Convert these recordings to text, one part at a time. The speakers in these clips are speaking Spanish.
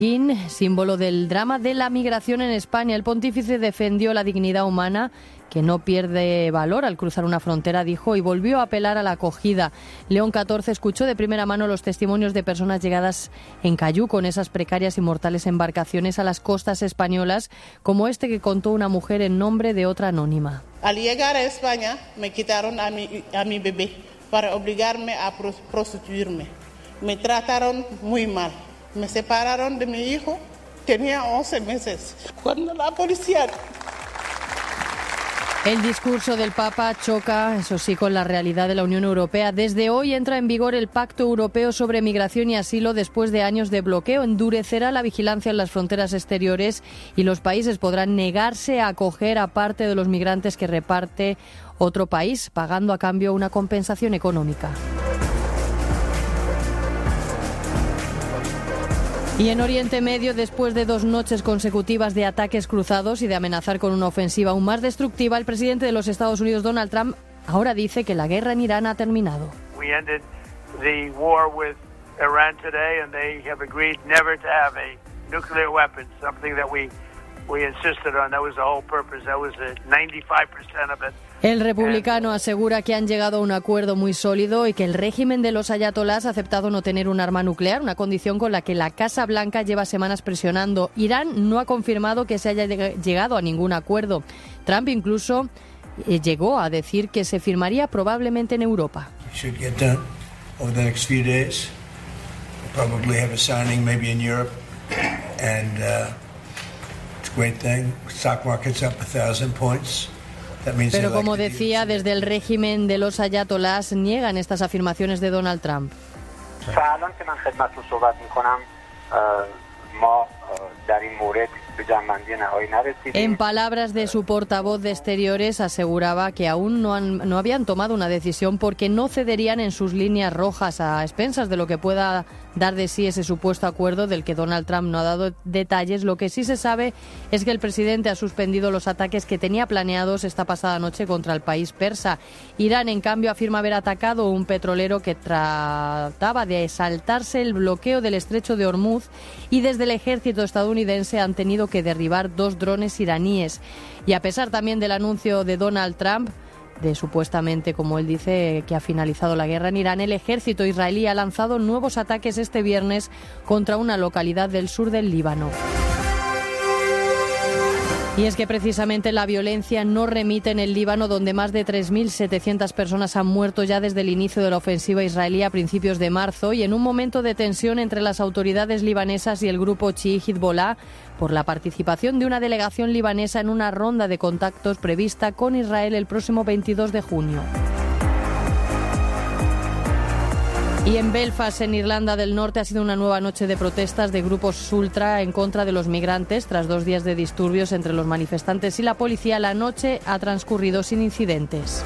Símbolo del drama de la migración en España. El pontífice defendió la dignidad humana, que no pierde valor al cruzar una frontera, dijo, y volvió a apelar a la acogida. León XIV escuchó de primera mano los testimonios de personas llegadas en cayú con esas precarias y mortales embarcaciones a las costas españolas, como este que contó una mujer en nombre de otra anónima. Al llegar a España me quitaron a mi bebé para obligarme a prostituirme. Me trataron muy mal. Me separaron de mi hijo, tenía 11 meses, cuando la policía... El discurso del Papa choca, eso sí, con la realidad de la Unión Europea. Desde hoy entra en vigor el Pacto Europeo sobre Migración y Asilo después de años de bloqueo. Endurecerá la vigilancia en las fronteras exteriores y los países podrán negarse a acoger a parte de los migrantes que reparte otro país, pagando a cambio una compensación económica. Y en Oriente Medio, después de 2 noches consecutivas de ataques cruzados y de amenazar con una ofensiva aún más destructiva, el presidente de los Estados Unidos, Donald Trump, ahora dice que la guerra en Irán ha terminado. We ended the war with Iran today and they have agreed never to have a nuclear weapon, something that we insisted on. That was the whole purpose. That was 95% of it. El republicano asegura que han llegado a un acuerdo muy sólido y que el régimen de los ayatolás ha aceptado no tener un arma nuclear, una condición con la que la Casa Blanca lleva semanas presionando. Irán no ha confirmado que se haya llegado a ningún acuerdo. Trump incluso llegó a decir que se firmaría probablemente en Europa. Pero como decía, desde el régimen de los ayatolás niegan estas afirmaciones de Donald Trump. En palabras de su portavoz de Exteriores, aseguraba que aún no habían tomado una decisión porque no cederían en sus líneas rojas, a expensas de lo que pueda dar de sí ese supuesto acuerdo del que Donald Trump no ha dado detalles. Lo que sí se sabe es que el presidente ha suspendido los ataques que tenía planeados esta pasada noche contra el país persa. Irán, en cambio, afirma haber atacado un petrolero que trataba de saltarse el bloqueo del estrecho de Hormuz, y desde el ejército estadounidense han tenido que derribar 2 drones iraníes. Y a pesar también del anuncio de Donald Trump de supuestamente, como él dice, que ha finalizado la guerra en Irán, el ejército israelí ha lanzado nuevos ataques este viernes contra una localidad del sur del Líbano. Y es que precisamente la violencia no remite en el Líbano, donde más de 3.700 personas han muerto ya desde el inicio de la ofensiva israelí a principios de marzo, y en un momento de tensión entre las autoridades libanesas y el grupo chií Hezbollah por la participación de una delegación libanesa en una ronda de contactos prevista con Israel el próximo 22 de junio. Y en Belfast, en Irlanda del Norte, ha sido una nueva noche de protestas de grupos ultra en contra de los migrantes. Tras 2 días de disturbios entre los manifestantes y la policía, la noche ha transcurrido sin incidentes.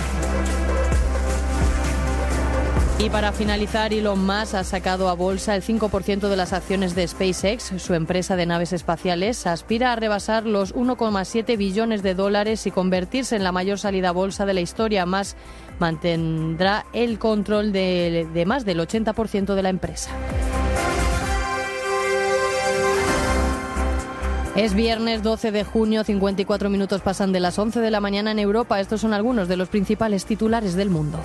Y para finalizar, Elon Musk ha sacado a bolsa el 5% de las acciones de SpaceX. Su empresa de naves espaciales aspira a rebasar los 1,7 billones de dólares y convertirse en la mayor salida a bolsa de la historia. Musk mantendrá el control de más del 80% de la empresa. Es viernes 12 de junio, 54 minutos pasan de las 11 de la mañana en Europa. Estos son algunos de los principales titulares del mundo.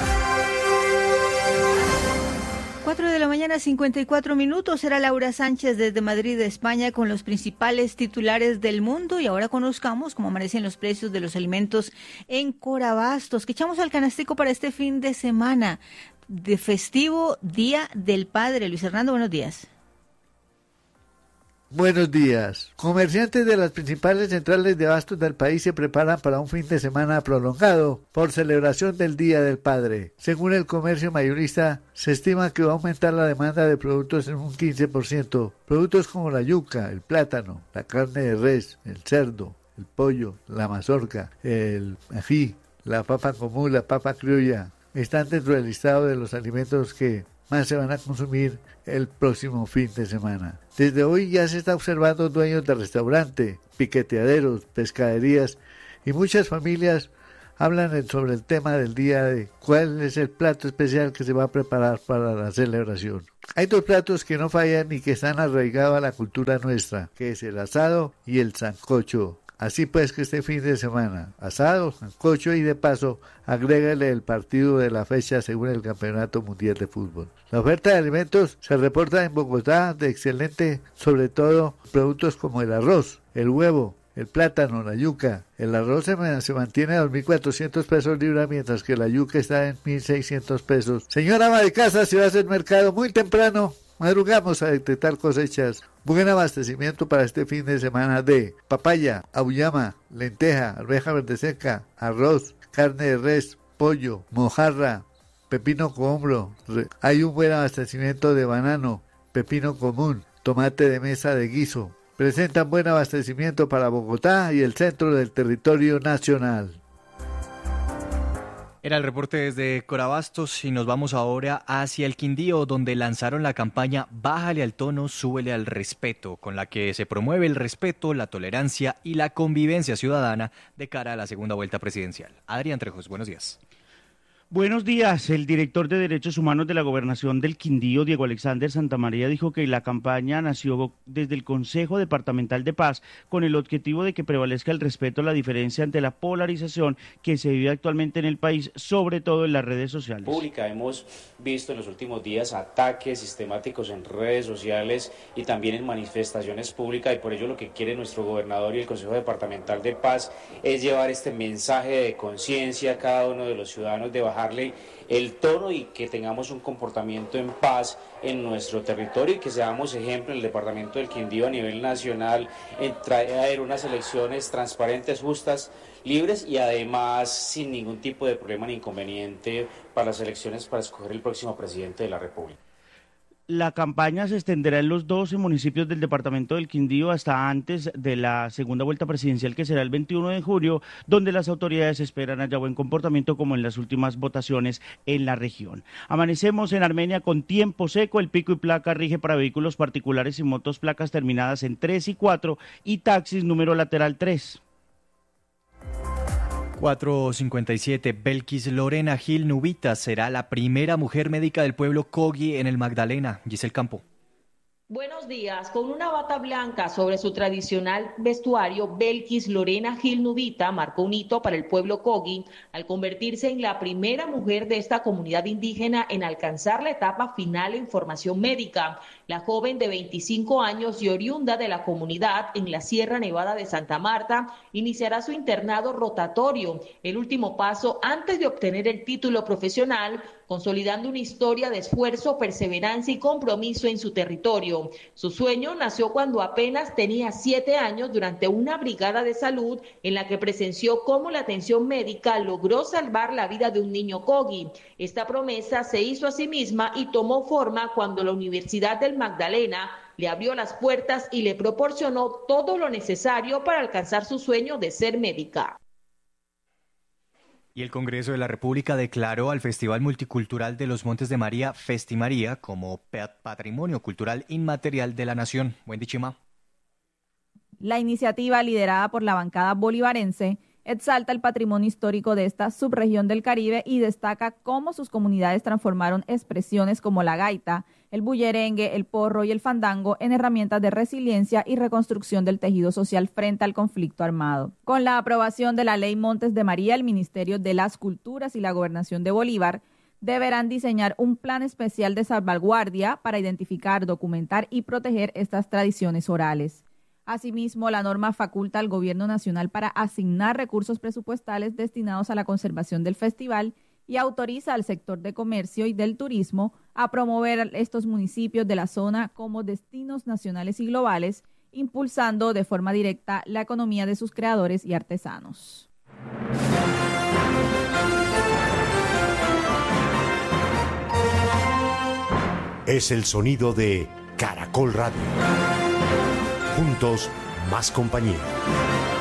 4 de la mañana, 54 minutos. Era Laura Sánchez desde Madrid, España, con los principales titulares del mundo. Y ahora conozcamos cómo amanecen los precios de los alimentos en Corabastos. Que echamos al canastico para este fin de semana de festivo Día del Padre. Luis Hernando, buenos días. Buenos días. Comerciantes de las principales centrales de abastos del país se preparan para un fin de semana prolongado por celebración del Día del Padre. Según el comercio mayorista, se estima que va a aumentar la demanda de productos en un 15%. Productos como la yuca, el plátano, la carne de res, el cerdo, el pollo, la mazorca, el ají, la papa común, la papa criolla, están dentro del listado de los alimentos que más se van a consumir el próximo fin de semana. Desde hoy ya se está observando dueños de restaurante, piqueteaderos, pescaderías y muchas familias hablan sobre el tema del día de cuál es el plato especial que se va a preparar para la celebración. Hay dos platos que no fallan y que están arraigados a la cultura nuestra, que es el asado y el sancocho. Así pues que este fin de semana, asado, sancocho y de paso, agrégale el partido de la fecha según el Campeonato Mundial de Fútbol. La oferta de alimentos se reporta en Bogotá de excelente, sobre todo productos como el arroz, el huevo, el plátano, la yuca. El arroz se mantiene a 2.400 pesos libra, mientras que la yuca está en 1.600 pesos. Señora ama de casa, si va a hacer mercado muy temprano, madrugamos a detectar cosechas. Buen abastecimiento para este fin de semana de papaya, auyama, lenteja, arveja verde seca, arroz, carne de res, pollo, mojarra, pepino cohombro. Hay un buen abastecimiento de banano, pepino común, tomate de mesa de guiso. Presentan buen abastecimiento para Bogotá y el centro del territorio nacional. Era el reporte desde Corabastos y nos vamos ahora hacia el Quindío, donde lanzaron la campaña Bájale al tono, súbele al respeto, con la que se promueve el respeto, la tolerancia y la convivencia ciudadana de cara a la segunda vuelta presidencial. Adrián Trejos, buenos días. Buenos días. El director de Derechos Humanos de la Gobernación del Quindío, Diego Alexander Santamaría, dijo que la campaña nació desde el Consejo Departamental de Paz con el objetivo de que prevalezca el respeto a la diferencia ante la polarización que se vive actualmente en el país, sobre todo en las redes sociales. Hemos visto en los últimos días ataques sistemáticos en redes sociales y también en manifestaciones públicas, y por ello lo que quiere nuestro gobernador y el Consejo Departamental de Paz es llevar este mensaje de conciencia a cada uno de los ciudadanos, de bajarle el tono y que tengamos un comportamiento en paz en nuestro territorio y que seamos ejemplo en el departamento del Quindío a nivel nacional en traer unas elecciones transparentes, justas, libres y además sin ningún tipo de problema ni inconveniente para las elecciones para escoger el próximo presidente de la República. La campaña se extenderá en los 12 municipios del departamento del Quindío hasta antes de la segunda vuelta presidencial, que será el 21 de julio, donde las autoridades esperan haya buen comportamiento como en las últimas votaciones en la región. Amanecemos en Armenia con tiempo seco, el pico y placa rige para vehículos particulares y motos placas terminadas en 3 y 4 y taxis número lateral 3. 4:57. Belkis Lorena Gil Nubita será la primera mujer médica del pueblo Kogi en el Magdalena. Giselle Campo. Buenos días. Con una bata blanca sobre su tradicional vestuario, Belkis Lorena Gil Nubita marcó un hito para el pueblo Kogi al convertirse en la primera mujer de esta comunidad indígena en alcanzar la etapa final en formación médica. La joven de 25 años y oriunda de la comunidad en la Sierra Nevada de Santa Marta iniciará su internado rotatorio, el último paso antes de obtener el título profesional, consolidando una historia de esfuerzo, perseverancia y compromiso en su territorio. Su sueño nació cuando apenas tenía 7 años durante una brigada de salud en la que presenció cómo la atención médica logró salvar la vida de un niño Kogi. Esta promesa se hizo a sí misma y tomó forma cuando la Universidad del Magdalena le abrió las puertas y le proporcionó todo lo necesario para alcanzar su sueño de ser médica. Y el Congreso de la República declaró al Festival Multicultural de los Montes de María, Festimaría, como Patrimonio Cultural Inmaterial de la Nación. Wendy Chima. La iniciativa, liderada por la bancada bolivarense, exalta el patrimonio histórico de esta subregión del Caribe y destaca cómo sus comunidades transformaron expresiones como la gaita, el bullerengue, el porro y el fandango en herramientas de resiliencia y reconstrucción del tejido social frente al conflicto armado. Con la aprobación de la Ley Montes de María, el Ministerio de las Culturas y la Gobernación de Bolívar deberán diseñar un plan especial de salvaguardia para identificar, documentar y proteger estas tradiciones orales. Asimismo, la norma faculta al Gobierno Nacional para asignar recursos presupuestales destinados a la conservación del festival y autoriza al sector de comercio y del turismo a promover estos municipios de la zona como destinos nacionales y globales, impulsando de forma directa la economía de sus creadores y artesanos. Es el sonido de Caracol Radio. Juntos, más compañía.